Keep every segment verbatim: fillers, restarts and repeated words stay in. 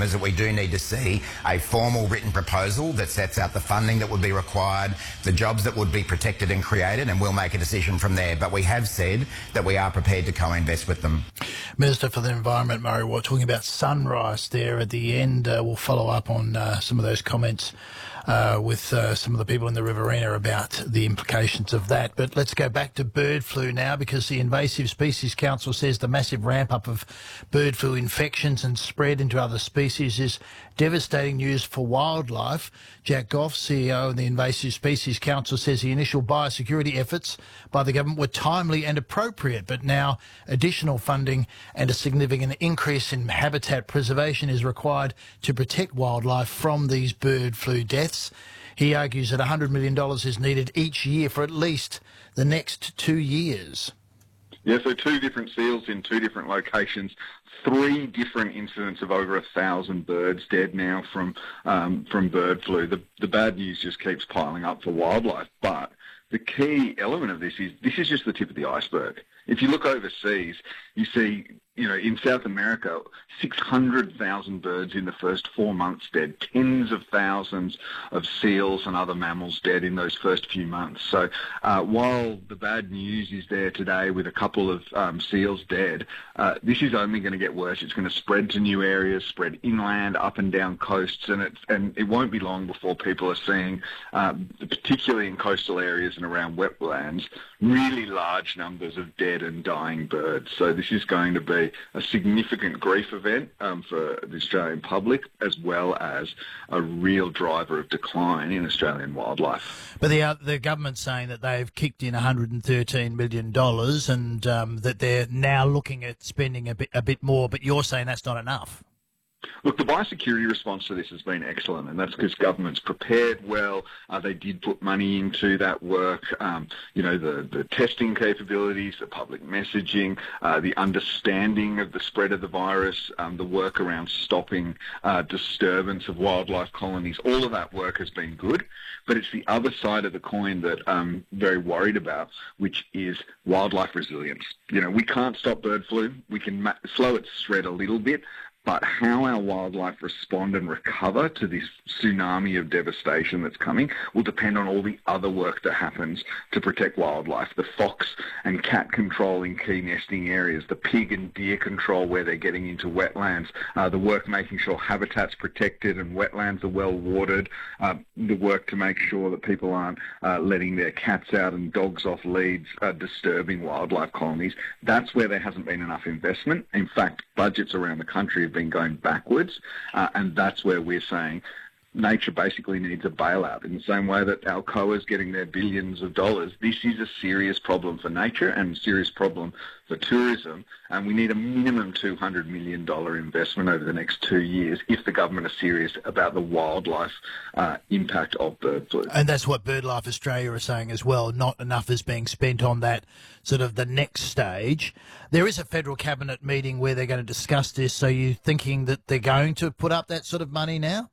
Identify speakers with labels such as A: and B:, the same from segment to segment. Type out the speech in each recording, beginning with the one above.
A: them is that we do need to see a formal written proposal that sets out the funding that would be required, the jobs that would be protected and created, and we'll make a decision from there. But we have said that we are prepared to co-invest with them.
B: Minister for the Environment, Murray Watt, talking about Sunrise there at the end. Uh, we'll follow up on uh, some of those comments uh, with uh, some of the people in the Riverina about the implications of that. But let's go back to bird flu now, because the Invasive Species Council says the massive ramp-up of bird flu infections and spread into other species is devastating news for wildlife. Jack Goff, C E O of the Invasive Species Council, says the initial biosecurity efforts by the government were timely and appropriate, but now additional funding and a significant increase in habitat preservation is required to protect wildlife from these bird flu deaths. He argues that one hundred million dollars is needed each year for at least the next two years.
C: Yeah, so two different seals in two different locations, three different incidents of over a thousand birds dead now from um, from bird flu. The, the bad news just keeps piling up for wildlife, but the key element of this is this is just the tip of the iceberg. If you look overseas, you see, you know, in South America, six hundred thousand birds in the first four months dead, tens of thousands of seals and other mammals dead in those first few months. So uh, while the bad news is there today with a couple of um, seals dead, uh, this is only going to get worse. It's going to spread to new areas, spread inland, up and down coasts, and it, and it won't be long before people are seeing, uh, particularly in coastal areas and around wetlands, really large numbers of dead and dying birds. So this is going to be a significant grief event um, for the Australian public, as well as a real driver of decline in Australian wildlife.
B: But the uh, the government's saying that they've kicked in one hundred thirteen million dollars and um, that they're now looking at spending a bit a bit more, but you're saying that's not enough.
C: Look, the biosecurity response to this has been excellent, and that's because government's prepared well. Uh, they did put money into that work. Um, you know, the, the testing capabilities, the public messaging, uh, the understanding of the spread of the virus, um, the work around stopping uh, disturbance of wildlife colonies. All of that work has been good, but it's the other side of the coin that I'm very worried about, which is wildlife resilience. You know, we can't stop bird flu. We can ma- slow its spread a little bit, but how our wildlife respond and recover to this tsunami of devastation that's coming will depend on all the other work that happens to protect wildlife. The fox and cat control in key nesting areas, the pig and deer control where they're getting into wetlands, uh, the work making sure habitat's protected and wetlands are well watered, uh, the work to make sure that people aren't uh, letting their cats out and dogs off leads, uh, disturbing wildlife colonies. That's where there hasn't been enough investment. In fact, budgets around the country have been going backwards, uh, and that's where we're saying nature basically needs a bailout. In the same way that Alcoa is getting their billions of dollars, this is a serious problem for nature and a serious problem for tourism, and we need a minimum two hundred million dollars investment over the next two years if the government are serious about the wildlife uh, impact of bird flu.
B: And that's what BirdLife Australia are saying as well. Not enough is being spent on that sort of the next stage. There is a federal cabinet meeting where they're going to discuss this, so you're thinking that they're going to put up that sort of money now?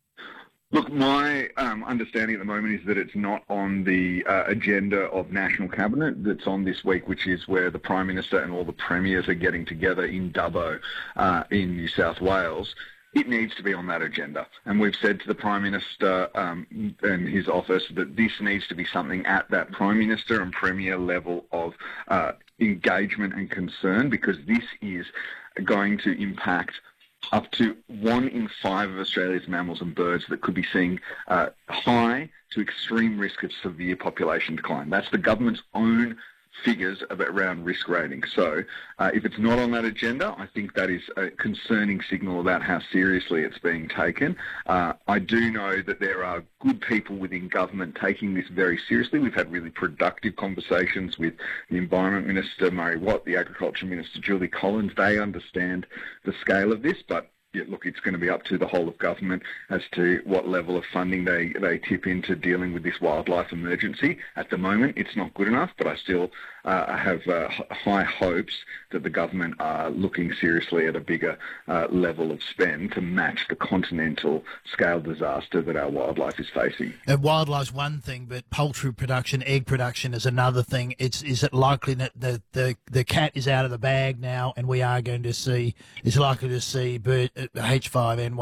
C: Look, my um, understanding at the moment is that it's not on the uh, agenda of National Cabinet that's on this week, which is where the Prime Minister and all the premiers are getting together in Dubbo uh, in New South Wales. It needs to be on that agenda. And we've said to the Prime Minister um, and his office that this needs to be something at that Prime Minister and Premier level of uh, engagement and concern, because this is going to impact up to one in five of Australia's mammals and birds that could be seeing uh, high to extreme risk of severe population decline. That's the government's own figures about around risk rating. So uh, if it's not on that agenda, I think that is a concerning signal about how seriously it's being taken. Uh, I do know that there are good people within government taking this very seriously. We've had really productive conversations with the Environment Minister, Murray Watt, the Agriculture Minister, Julie Collins. They understand the scale of this, but yeah, look, it's going to be up to the whole of government as to what level of funding they, they tip into dealing with this wildlife emergency. At the moment, it's not good enough, but I still uh, have uh, high hopes that the government are looking seriously at a bigger uh, level of spend to match the continental scale disaster that our wildlife is facing.
B: And wildlife's one thing, but poultry production, egg production is another thing. It's is it likely that the, the, the cat is out of the bag now, and we are going to see, is likely to see bird, H five N one